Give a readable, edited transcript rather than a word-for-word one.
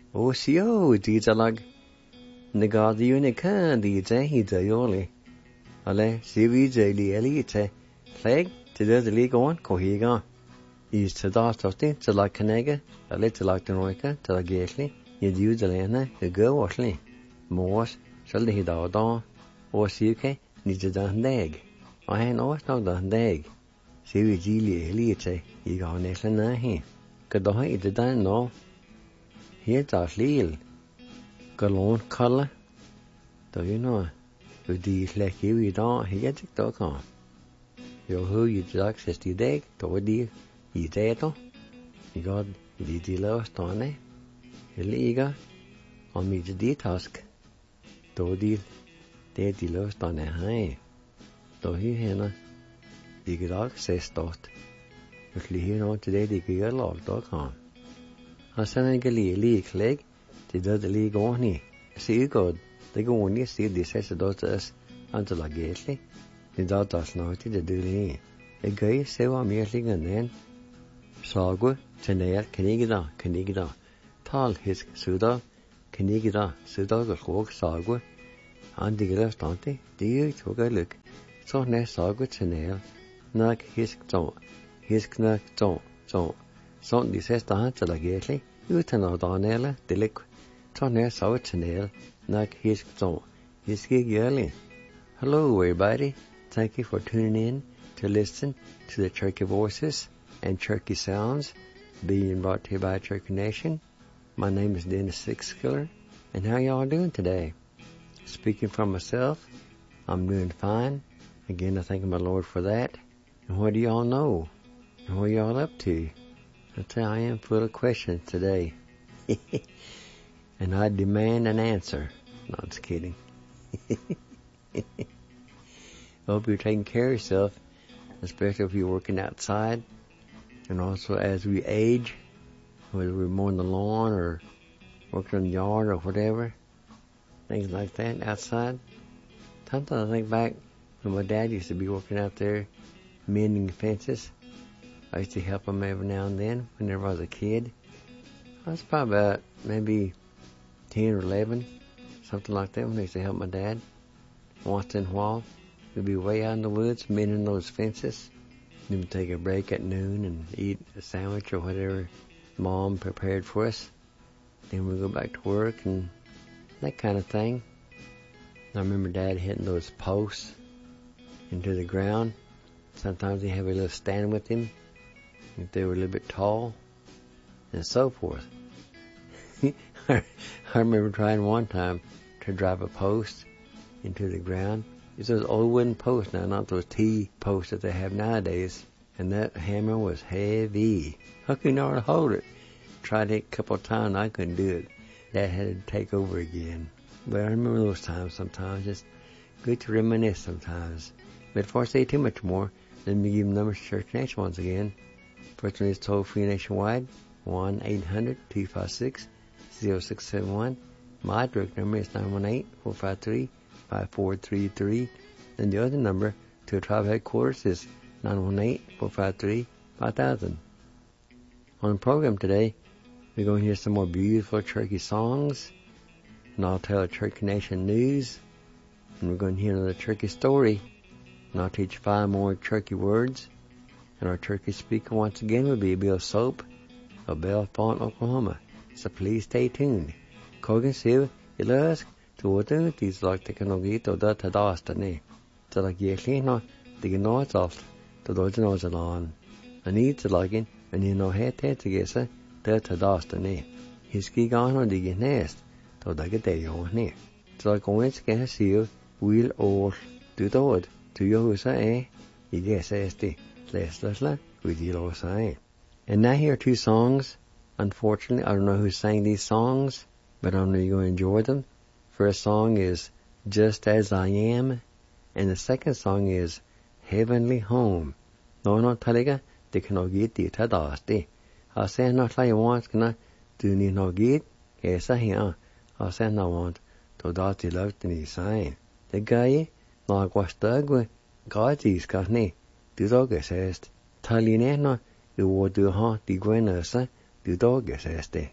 O sio didalag nagad unica dida hidayoli. Ale sivi jali elite flag to the league on cohiga. Is to dostoti to la canega, a little like the noica to la gately, you do the lana, the go washly. Mors shall the hidao or siuke needs a dan dag. I know it's not dan dag. Sivi jili elite, you go nation na he. Kadohi the dan no. Here's our lil. Galon color. Do you know? With these like you don't hear it talk on. Your who you access the dag, to the Itato, you got the dealer stone, Eliga, on me the task, to the dealer stone high. To he henna, the good access dot, if he know today the girl log dog on. I send a leak leg, the dead league on he. See God, they go only see the sacerdotes until I gately, the daughters naughty the dilly. A guy say I'm merely and then. Sagu, Tenair, Canigida, Tal his Suda, Canigida, Suda, the Hawk Sagu, and the Gilastante, dear took a look. So ne Sagu Tenair, Nak his Zon, his Knack Zon, so this says the answer like gately, you turn out on Ella, the lick. So ne Sagu Tenair, Nak his Zon, his gig yearly. Hello, everybody. Thank you for tuning in to listen to the Turkey Voices and Turkey Sounds being brought to you by Turkey Nation. My name is Dennis Sixkiller, and how y'all doing today? Speaking for myself, I'm doing fine. Again, I thank my Lord for that. And what do y'all know? And what y'all up to? I tell you, I am full of questions today. And I demand an answer. No, I'm just kidding. Hope you're taking care of yourself, especially if you're working outside. And also as we age, whether we're mowing the lawn or working in the yard or whatever, things like that outside. Sometimes I think back when my dad used to be working out there mending fences. I used to help him every now and then whenever I was a kid. I was probably about maybe 10 or 11, something like that, when I used to help my dad. Once in a while, we'd be way out in the woods mending those fences. Then we'd take a break at noon and eat a sandwich or whatever Mom prepared for us. Then we'd go back to work and that kind of thing. I remember Dad hitting those posts into the ground. Sometimes he'd have a little stand with him if they were a little bit tall and so forth. I remember trying one time to drive a post into the ground. It's those old wooden posts now, not those T posts that they have nowadays. And that hammer was heavy. I couldn't hardly hold it. Tried it a couple of times, I couldn't do it. Dad had to take over again. But I remember those times sometimes. It's good to reminisce sometimes. But before I say too much more, let me give the numbers to Church Nation once again. First one is toll-free nationwide, 1-800-256-0671. My direct number is 918-453-5433. And the other number to a tribe headquarters is 918-453-5000. On the program today, we're going to hear some more beautiful Turkey songs, and I'll tell a Turkey Nation news, and we're going to hear another Turkey story, and I'll teach 5 more Turkey words, and our Turkey speaker once again will be Bill Soap of Belfont, Oklahoma. So please stay tuned. Kogan Siv, Ilask, Tuotu, Tislak Teknologi, Toda Tadastane. Tilak Yeklino, Diginosoft, Todojanozalan. Ani Tilagin, and you know Hete Tigesa, Tadastane. His Gigano Diginest, Todagateo, Ne. Tilak Owenska Siv, Will all do the wood, to Yosa, Yes, Esti, Lesla, with Yilosa. And now here are 2 songs. Unfortunately, I don't know who sang these songs, but I know you're going to enjoy them. First song is Just As I Am, and the second song is Heavenly Home. No taliga, de kanogit di tadasti. I say not like once gonna do ni no git, esa here. I say no want to dati love to me sign. The guy, like was dug, God is got me. Du dog says, Talinena, you would do ha, the gwenasa, du dog says.